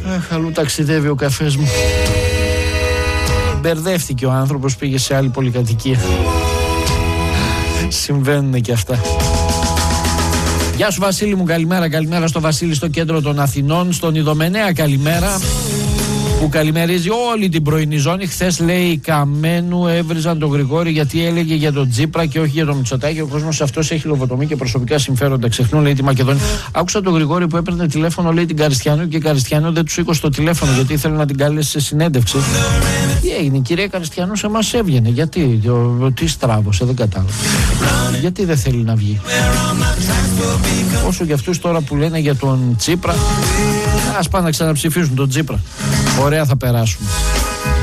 Αλλού ταξιδεύει ο καφές μου. Μπερδεύτηκε ο άνθρωπος, πήγε σε άλλη πολυκατοικία. Συμβαίνουν και αυτά. Γεια σου Βασίλη μου, καλημέρα. Καλημέρα στο Βασίλη στο κέντρο των Αθηνών. Στον Ιδωμενέα καλημέρα, που καλημερίζει όλη την πρωινή ζώνη. Χθες λέει Καμένου έβριζαν τον Γρηγόρη γιατί έλεγε για τον Τσίπρα και όχι για τον Μητσοτάκη. Ο κόσμος αυτός έχει λογοτομή και προσωπικά συμφέροντα. Ξεχνούν, λέει, τη Μακεδονία. Άκουσα τον Γρηγόρη που έπαιρνε τηλέφωνο, λέει, την Καριστιανού, και η Καριστιανού δεν του σήκωσε το τηλέφωνο γιατί ήθελε να την καλέσει σε συνέντευξη. Τι έγινε, η κυρία Καριστιανού σε μας έβγαινε. Γιατί, τι στράβωσε, δεν κατάλαβα. Γιατί δεν θέλει να βγει. Όσο για αυτούς τώρα που λένε για τον Τσίπρα, ας πάνε να ξαναψηφίσουν τον Τσίπρα. Ωραία θα περάσουμε.